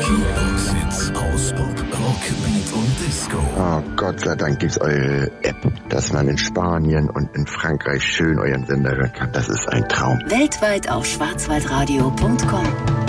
Jukebox-Hits aus Pop, Rock, Beat und Disco. Oh, Gott sei Dank gibt's eure App, dass man in Spanien und in Frankreich schön euren Sender hören kann. Das ist ein Traum. Weltweit auf schwarzwaldradio.com.